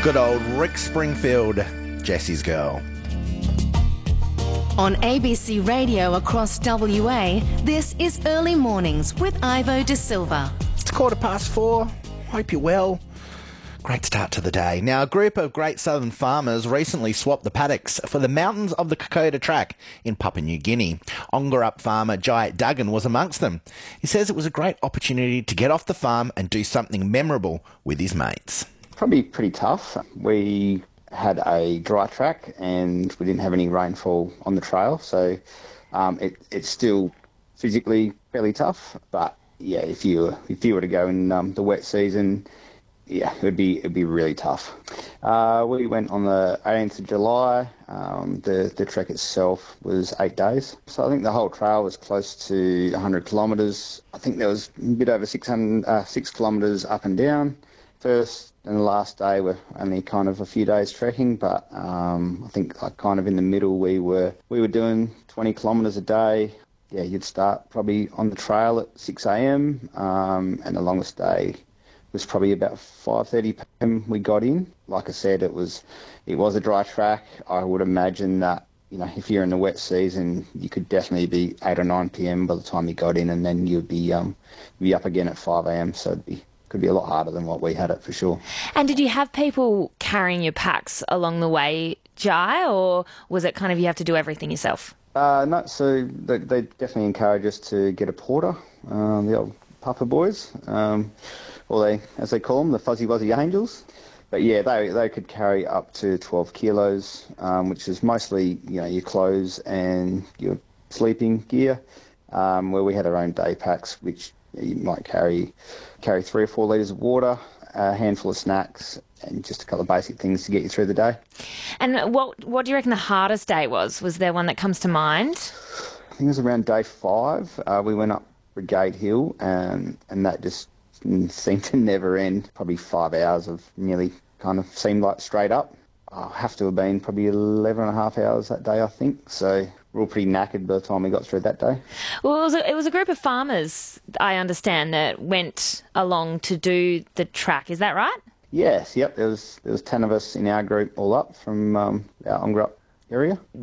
Good old Rick Springfield, Jesse's Girl. On ABC Radio across WA, this is Early Mornings with Ivo De Silva. It's 4:15. Hope you're well. Great start to the day. Now, a group of Great Southern farmers recently swapped the paddocks for the mountains of the Kokoda Track in Papua New Guinea. Ongerup farmer Jai Duggan was amongst them. He says it was a great opportunity to get off the farm and do something memorable with his mates. Probably pretty tough. We had a dry track and we didn't have any rainfall on the trail, so it's still physically fairly tough. But yeah, if you were to go in the wet season, yeah, it'd be really tough. We went on the 18th of July. The trek itself was 8 days. So I think the whole trail was close to 100 kilometres. I think there was a bit over 6 kilometres up and down. First and the last day were only kind of a few days trekking, but I think like kind of in the middle we were doing 20 kilometres a day. Yeah, you'd start probably on the trail at 6 a.m. And the longest day was probably about 5:30 p.m. we got in. Like I said, it was a dry track. I would imagine that, you know, if you're in the wet season, you could definitely be 8 or 9 p.m. by the time you got in, and then you'd be up again at 5 a.m. So could be a lot harder than what we had it for sure. And did you have people carrying your packs along the way, Jai, or was it kind of you have to do everything yourself? No, so they definitely encourage us to get a porter, the old papa boys, or they, as they call them, the fuzzy wuzzy angels. But yeah, they could carry up to 12 kilos, which is mostly, you know, your clothes and your sleeping gear, where we had our own day packs, which you might carry 3 or 4 litres of water, a handful of snacks, and just a couple of basic things to get you through the day. And what do you reckon the hardest day was? Was there one that comes to mind? I think it was around day 5. We went up Brigade Hill, and that just seemed to never end. Probably 5 hours of nearly kind of seemed like straight up. I have to have been probably 11 and a half hours that day, I think. So we're all pretty knackered by the time we got through that day. Well, it was a group of farmers, I understand, that went along to do the track. Is that right? Yes, yep. There was 10 of us in our group all up from our Ongerup area.